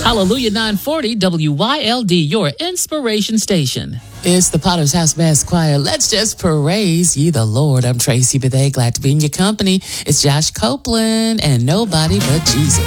Hallelujah 940 WYLD, your inspiration station. It's the Potter's House Mass Choir. Let's just praise ye the Lord. I'm Tracy Bethay. Glad to be in your company. It's Josh Copeland and Nobody But Jesus.